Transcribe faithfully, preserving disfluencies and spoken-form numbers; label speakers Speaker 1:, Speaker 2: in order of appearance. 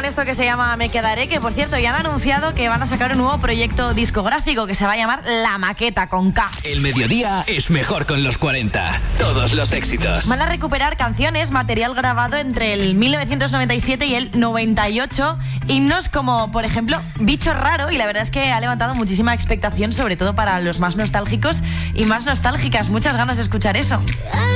Speaker 1: con esto que se llama Me Quedaré, que por cierto ya han anunciado que van a sacar un nuevo proyecto discográfico que se va a llamar La Maqueta, con K.
Speaker 2: El mediodía es mejor con los cuarenta. Todos los éxitos.
Speaker 1: Van a recuperar canciones, material grabado entre el mil novecientos noventa y siete y el noventa y ocho, himnos como, por ejemplo, Bicho Raro, y la verdad es que ha levantado muchísima expectación, sobre todo para los más nostálgicos y más nostálgicas. Muchas ganas de escuchar eso.